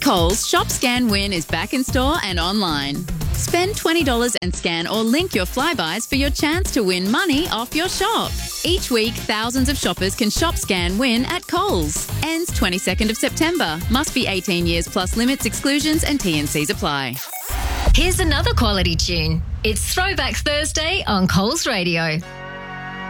Coles, Shop Scan Win is back in store and online. Spend $20 and scan or link your Flybuys for your chance to win money off your shop. Each week, thousands of shoppers can Shop Scan Win at Coles. Ends 22nd of September. Must be 18 years plus limits, exclusions and T&Cs apply. Here's another quality tune. It's Throwback Thursday on Coles Radio.